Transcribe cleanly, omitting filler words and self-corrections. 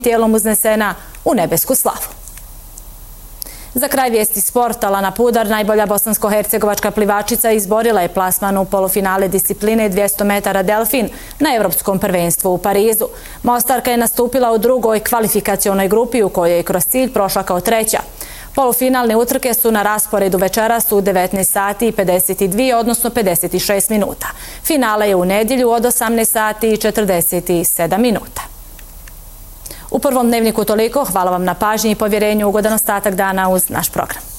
tijelom uznesena u nebesku slavu. Za kraj vijesti sporta, Lana Pudar, najbolja bosansko-hercegovačka plivačica, izborila je plasman u polufinale discipline 200 metara delfin na Evropskom prvenstvu u Parizu. Mostarka je nastupila u drugoj kvalifikacionoj grupi u kojoj je kroz cilj prošla kao treća. Polufinalne utrke su na rasporedu večeras u 19 sati i 52, odnosno 56 minuta. Finale je u nedjelju od 18 sati i 47 minuta. U prvom dnevniku toliko. Hvala vam na pažnji i povjerenju. Ugodan ostatak dana uz naš program.